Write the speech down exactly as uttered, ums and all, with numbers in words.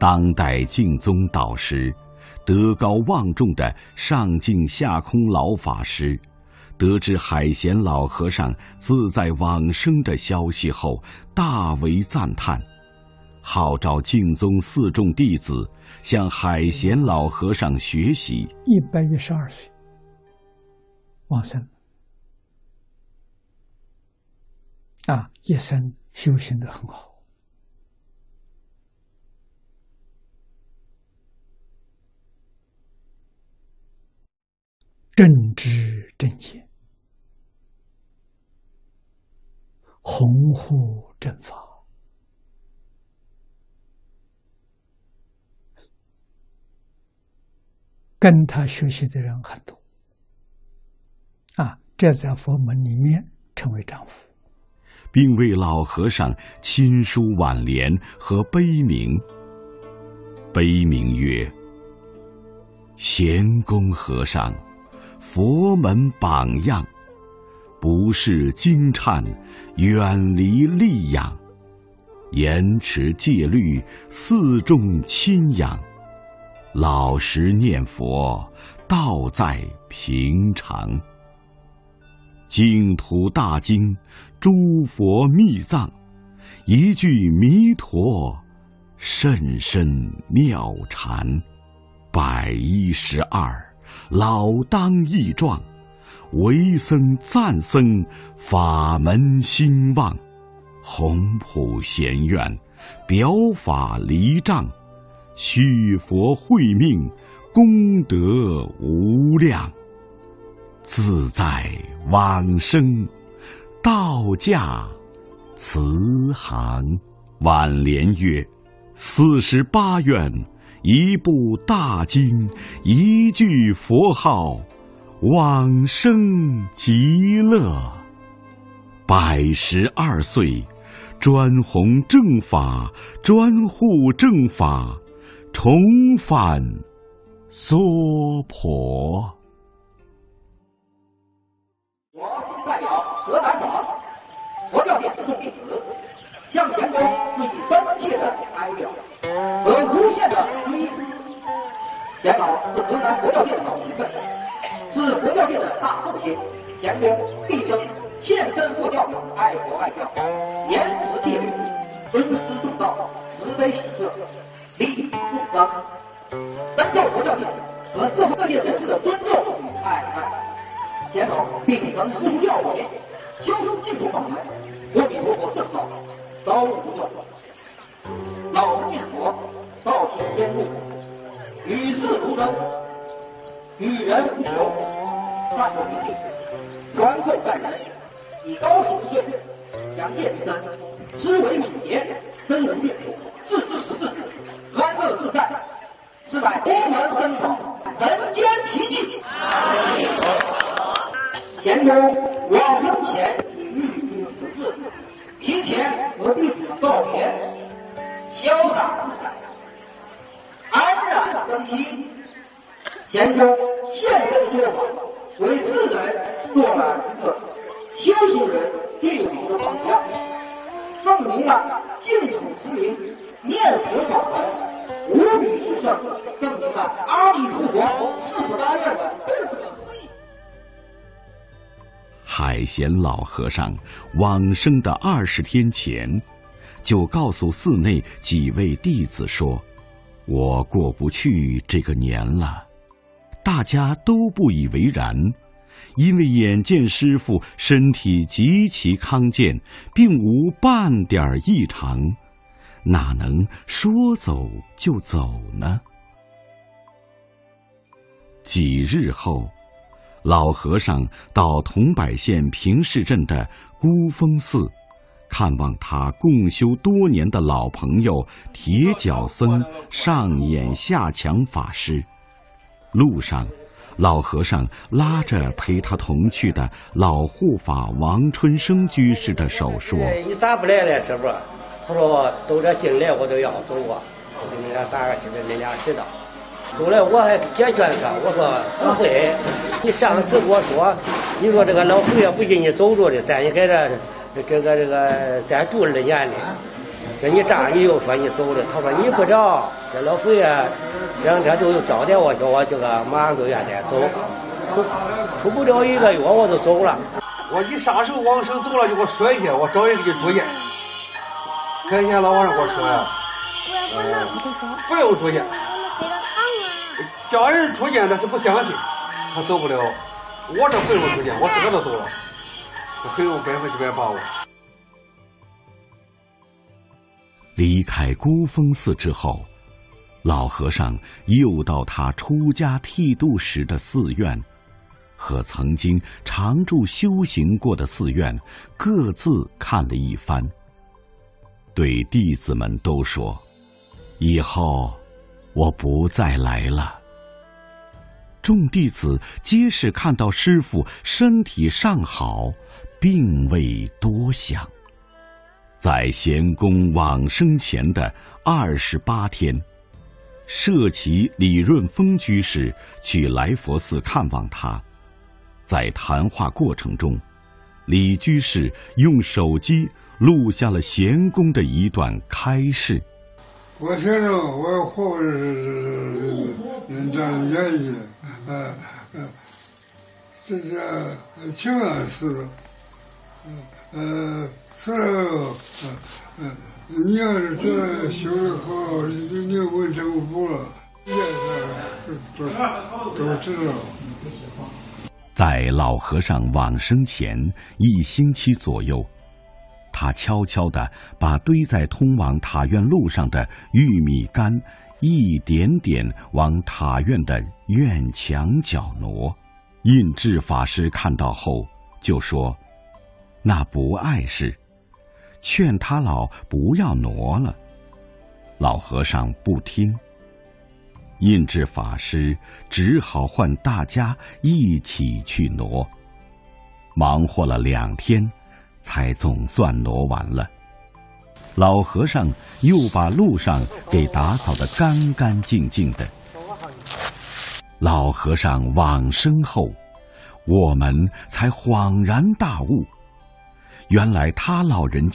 当代净宗导师，德高望重的上净下空老法师，得知海贤老和尚自在往生的消息后，大为赞叹，号召净宗四众弟子向海贤老和尚学习。 一百一十二岁往生啊，一生修行得很好。正知正见，弘护正法，跟他学习的人很多啊，这在佛门里面称为丈夫， 并为老和尚亲书挽联和碑铭。碑铭曰：贤公和尚，佛门榜样，不是经忏，远离戾养，严持戒律，四众亲仰，老实念佛，道在平常。净土大经，诸佛密藏，一句弥陀，甚深妙禅。百一十二，老当益壮，为僧赞僧，法门兴旺，宏普贤愿，表法离障，续佛慧命，功德无量，自在往生，道驾慈航。挽联曰：四十八愿，一部大经，一句佛号，往生极乐。百十二岁，专弘正法，专护正法，重返娑婆。 我今代表河南省佛教界四众弟子，向贤公致以深切的哀悼和无限的尊师。贤老是河南佛教界的老前辈，是佛教界的大寿星。贤公毕生献身佛教，爱国爱教，严持戒律，尊师重道，慈悲喜舍，利益众生，深受佛教界和社会各界人士的尊重与爱戴。贤老秉承师父教诲，修持净土法门，阿弥陀佛圣道，高悟不断，老实念佛，道行天路，与世如真，与人无求，淡泊平静，宽厚待人，以高品之岁，扬业之身，思维敏捷，深入阅读，置之实质，安乐自在，是乃佛门僧宝，人间奇迹。贤公往生前已预知时至，提前和弟子们告别，潇洒自在，安然生息。贤公现身说法，为世人做了一个修行人最好的榜样，证明了净土持名念佛法门无比殊胜，证明了阿弥陀佛四十八愿的不可思议。 海贤老和尚往生的二十天前，就告诉寺内几位弟子说：“我过不去这个年了。”大家都不以为然，因为眼见师父身体极其康健，并无半点异常，哪能说走就走呢？几日后，老和尚到桐柏县平市镇的孤峰寺，看望他共修多年的老朋友铁脚僧上演下强法师。路上，老和尚拉着陪他同去的老护法王春生居士的手说：“ 你咋不来了，师傅？”他说：“都这进来我都要走啊，我给你俩打个知道，你俩知道。”后来我还解劝他，我说不会，你上次跟我说，你说这个老佛爷不给你走着的，咱也在这这个这个咱住了年里， 这一站你又说你走了，他说你不着，这老佛爷这两天都有交代我，叫我这个马上都愿得走，都出不了一个月我就走了。 我一啥时候往生走了就给我说一下，我找人给住院。前天老和尚给我说呀，呃，不用住院，家人住院但是不相信，他走不了。我这不用住院，我自个都走了，我很有百分之百把握。 离开孤峰寺之后，老和尚又到他出家剃度时的寺院，和曾经常住修行过的寺院各自看了一番，对弟子们都说：“以后我不再来了。”众弟子皆是看到师父身体尚好，并未多想。在贤公往生前的二十八天，舍其李润峰居士去来佛寺看望他。在谈话过程中，李居士用手机录下了贤公的一段开示。 我先生，我活着是人家的原因，呃呃，这是清安寺，呃，是呃呃，你要是觉得修得好，你你问政府了，也是都都知道。 在老和尚往生前一星期左右，他悄悄地把堆在通往塔院路上的玉米杆一点点往塔院的院墙角挪。印智法师看到后就说：“那不碍事，劝他老不要挪了。”老和尚不听，印智法师只好唤大家一起去挪，忙活了两天才总算挪完了。老和尚又把路上给打扫得干干净净的。老和尚往生后，我们才恍然大悟，原来他老人